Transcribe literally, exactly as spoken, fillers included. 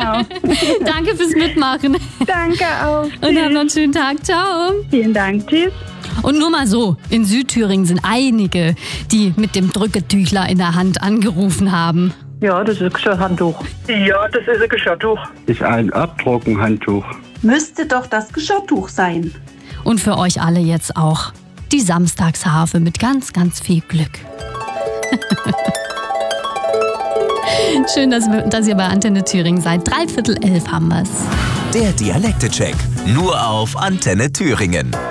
Genau. Danke fürs Mitmachen. Danke auch. Und habt noch einen schönen Tag. Ciao. Vielen Dank. Tschüss. Und nur mal so, in Südthüringen sind einige, die mit dem Drücketüchler in der Hand angerufen haben. Ja, das ist ein Geschirrhandtuch. Ja, das ist ein Geschirrtuch. Ist ein Abtrockenhandtuch. Müsste doch das Geschirrtuch sein. Und für euch alle jetzt auch die Samstagsharfe mit ganz, ganz viel Glück. Schön, dass, wir, dass ihr bei Antenne Thüringen seid. Dreiviertel elf haben wir's. Der Dialekte-Check. Nur auf Antenne Thüringen.